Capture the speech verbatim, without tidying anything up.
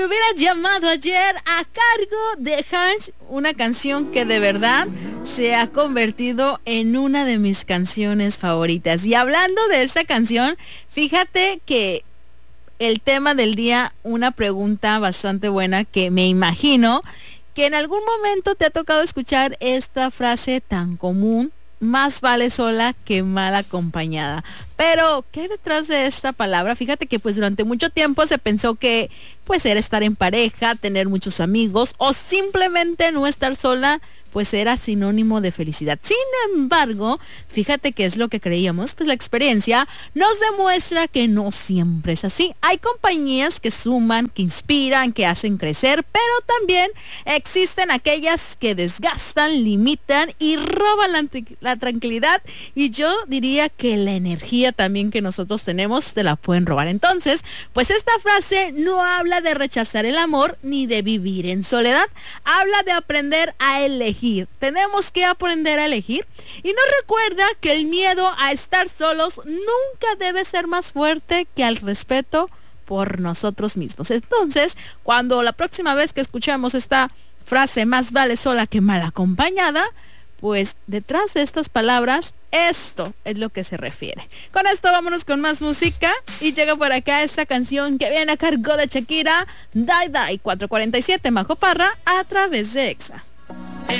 Me hubieras llamado ayer a cargo de Hanch, una canción que de verdad se ha convertido en una de mis canciones favoritas. Y hablando de esta canción, fíjate que el tema del día, una pregunta bastante buena que me imagino que en algún momento te ha tocado escuchar esta frase tan común: más vale sola que mal acompañada. Pero, ¿qué hay detrás de esta palabra? Fíjate que pues durante mucho tiempo se pensó que pues era estar en pareja, tener muchos amigos o simplemente no estar sola, pues era sinónimo de felicidad. Sin embargo, fíjate qué es lo que creíamos, pues la experiencia nos demuestra que no siempre es así. Hay compañías que suman, que inspiran, que hacen crecer, pero también existen aquellas que desgastan, limitan y roban la, la tranquilidad. Y yo diría que la energía también que nosotros tenemos te la pueden robar. Entonces, pues esta frase no habla de rechazar el amor ni de vivir en soledad. Habla de aprender a elegir. Tenemos que aprender a elegir y nos recuerda que el miedo a estar solos nunca debe ser más fuerte que el respeto por nosotros mismos. Entonces, cuando la próxima vez que escuchemos esta frase, más vale sola que mal acompañada, pues detrás de estas palabras, esto es lo que se refiere. Con esto vámonos con más música y llega por acá esta canción que viene a cargo de Shakira, Die Die, cuatro cuarenta y siete, Majo Parra, a través de Exa.